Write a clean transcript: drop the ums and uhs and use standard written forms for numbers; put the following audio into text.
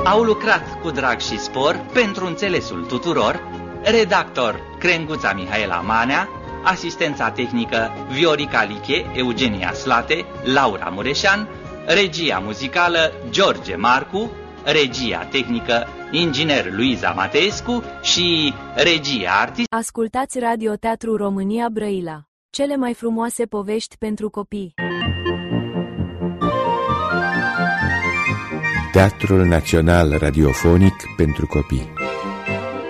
Au lucrat cu drag și spor pentru înțelesul tuturor redactor Crenguța Mihaela Manea, asistența tehnică Viorica Liche, Eugenia Slate, Laura Mureșan, regia muzicală George Marcu, regia tehnică inginer Luiza Mateescu și regia artistă. Ascultați Radioteatru România Brăila. Cele mai frumoase povești pentru copii. Teatrul Național Radiofonic pentru Copii.